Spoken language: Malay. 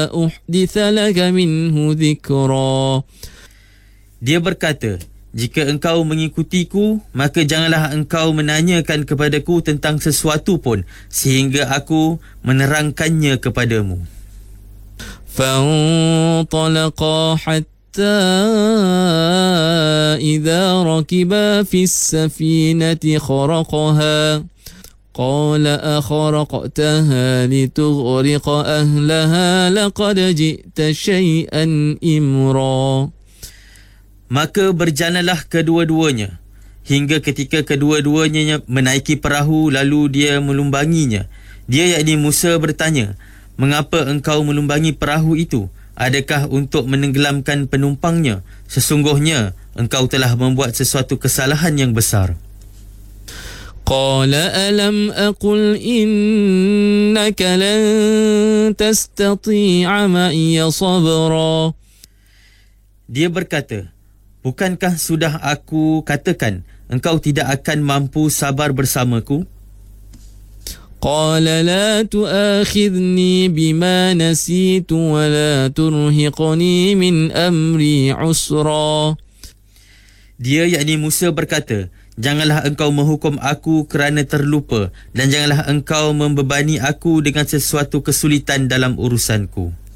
أحدث لك منه ذكرا. Dia berkata, jika engkau mengikutiku, maka janganlah engkau menanyakan kepadaku tentang sesuatu pun sehingga aku menerangkannya kepadamu. فانطلقا حتى إذا ركبا في السفينة خرقها قال أخرقتها لتغرق أهلها لقد جئت شيئا إمرا. Maka berjalanlah kedua-duanya hingga ketika kedua-duanya menaiki perahu lalu dia melumbanginya. Dia yakni Musa bertanya, mengapa engkau melumbangi perahu itu? Adakah untuk menenggelamkan penumpangnya? Sesungguhnya engkau telah membuat sesuatu kesalahan yang besar. قال ألم أقل إنك لن تستطيع معي صبرا. Dia berkata, bukankah sudah aku katakan engkau tidak akan mampu sabar bersamaku? قال لا تؤاخذني بما نسيت ولا ترهقني من أمري عسرا. Dia yakni Musa berkata, janganlah engkau menghukum aku kerana terlupa dan janganlah engkau membebani aku dengan sesuatu kesulitan dalam urusanku.